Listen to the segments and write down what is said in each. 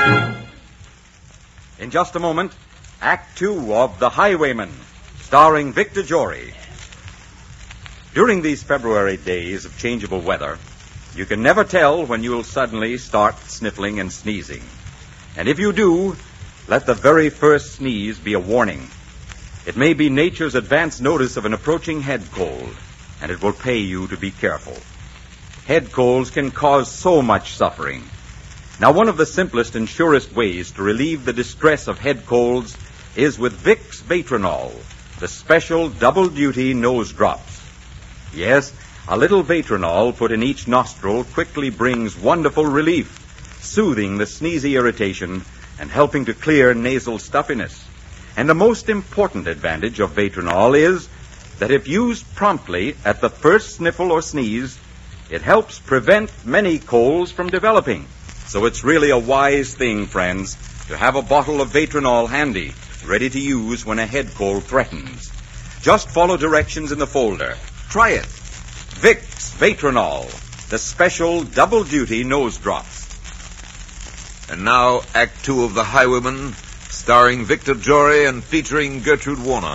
In just a moment, Act Two of The Highwayman, starring Victor Jory. During these February days of changeable weather, you can never tell when you'll suddenly start sniffling and sneezing. And if you do, let the very first sneeze be a warning. It may be nature's advance notice of an approaching head cold, and it will pay you to be careful. Head colds can cause so much suffering. Now, one of the simplest and surest ways to relieve the distress of head colds is with Vicks Vatronol, the special double-duty nose drops. Yes, a little Vatronol put in each nostril quickly brings wonderful relief, soothing the sneezy irritation and helping to clear nasal stuffiness. And the most important advantage of Vatronol is that if used promptly at the first sniffle or sneeze, it helps prevent many colds from developing. So it's really a wise thing, friends, to have a bottle of Vatronol handy, ready to use when a head cold threatens. Just follow directions in the folder. Try it. Vicks Vatronol, the special double-duty nose drops. And now, Act Two of The Highwayman, starring Victor Jory and featuring Gertrude Warner.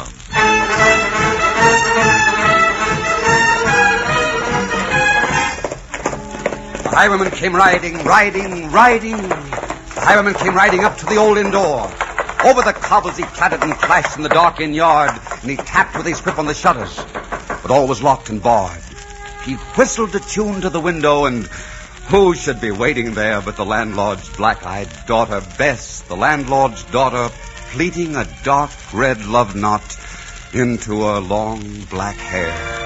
The highwayman came riding. The highwayman came riding up to the old inn door. Over the cobbles he clattered and clashed in the dark inn yard, and he tapped with his whip on the shutters. But all was locked and barred. He whistled a tune to the window, and who should be waiting there but the landlord's black-eyed daughter, Bess, the landlord's daughter, pleating a dark red love knot into her long black hair.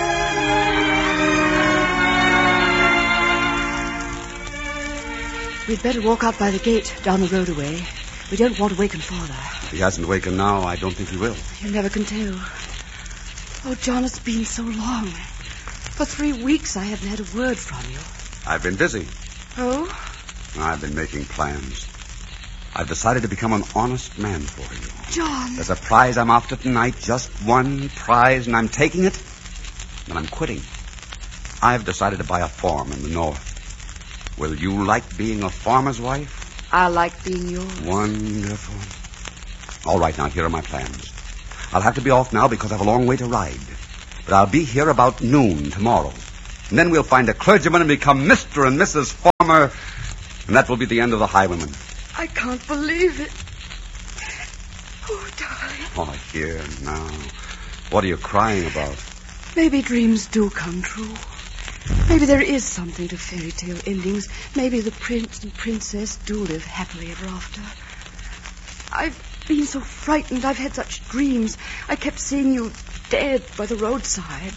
We'd better walk out by the gate, down the road away. We don't want to waken Father. If he hasn't wakened now, I don't think he will. You never can tell. Oh, John, it's been so long. For 3 weeks I haven't had a word from you. I've been busy. Oh? I've been making plans. I've decided to become an honest man for you. John! There's a prize I'm after tonight, just one prize, and I'm taking it, and I'm quitting. I've decided to buy a farm in the north. Will you like being a farmer's wife? I like being yours. Wonderful. All right, now, here are my plans. I'll have to be off now because I have a long way to ride. But I'll be here about noon tomorrow. And then we'll find a clergyman and become Mr. and Mrs. Farmer, and that will be the end of the highwayman. I can't believe it. Oh, darling. Oh, here now. What are you crying about? Maybe dreams do come true. Maybe there is something to fairy tale endings. Maybe the prince and princess do live happily ever after. I've been so frightened. I've had such dreams. I kept seeing you dead by the roadside.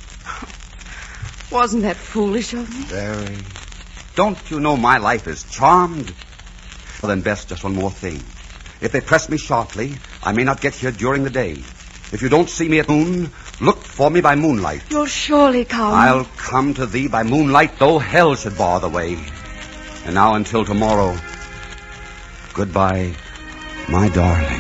Wasn't that foolish of me? Very. Don't you know my life is charmed? Well, then, Bess, just one more thing. If they press me sharply, I may not get here during the day. If you don't see me at noon, look for me by moonlight. You'll surely come. I'll come to thee by moonlight, though hell should bar the way. And now until tomorrow, goodbye, my darling.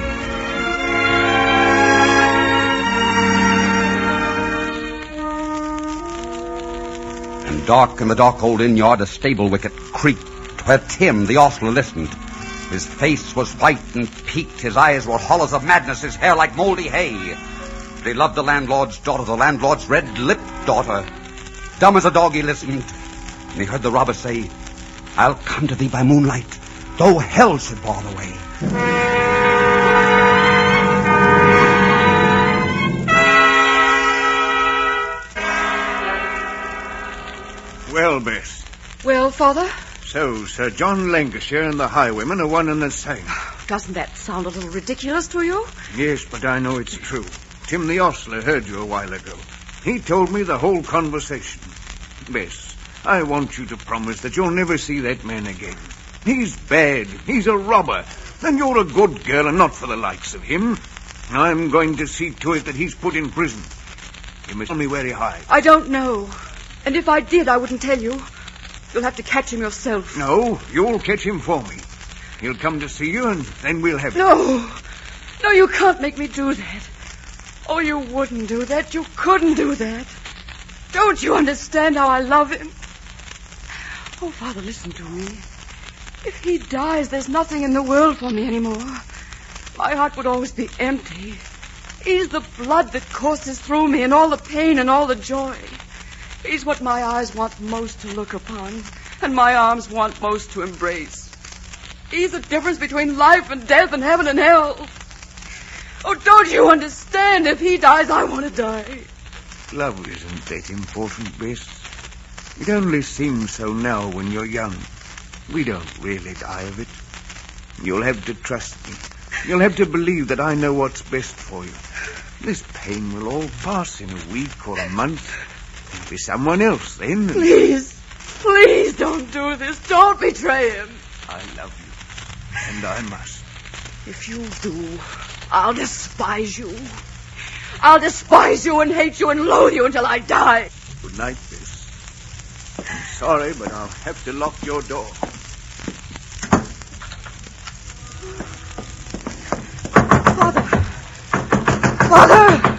And dark in the dark old inn yard, a stable wicket creaked, where Tim, the ostler, listened. His face was white and peaked, his eyes were hollows of madness, his hair like moldy hay. But he loved the landlord's daughter, the landlord's red-lipped daughter. Dumb as a dog he listened, and he heard the robber say, I'll come to thee by moonlight, though hell should bar the way. Well, Bess. Well, Father? So, Sir John Lancashire and the highwayman are one and the same. Doesn't that sound a little ridiculous to you? Yes, but I know it's true. Tim the ostler heard you a while ago. He told me the whole conversation. Bess, I want you to promise that you'll never see that man again. He's bad. He's a robber. And you're a good girl and not for the likes of him. I'm going to see to it that he's put in prison. You must tell me where he hides. I don't know. And if I did, I wouldn't tell you. You'll have to catch him yourself. No, you'll catch him for me. He'll come to see you, and then we'll have him. No, you can't make me do that. Oh, you wouldn't do that. You couldn't do that. Don't you understand how I love him? Oh, Father, listen to me. If he dies, there's nothing in the world for me anymore. My heart would always be empty. He's the blood that courses through me and all the pain and all the joy. He's what my eyes want most to look upon and my arms want most to embrace. He's the difference between life and death and heaven and hell. Oh, don't you understand? If he dies, I want to die. Love isn't that important, Bess. It only seems so now when you're young. We don't really die of it. You'll have to trust me. You'll have to believe that I know what's best for you. This pain will all pass in a week or a month. There'll be someone else then. Please don't do this. Don't betray him. I love you, and I must. If you do, I'll despise you. I'll despise you and hate you and loathe you until I die. Good night, Bess. I'm sorry, but I'll have to lock your door. Father!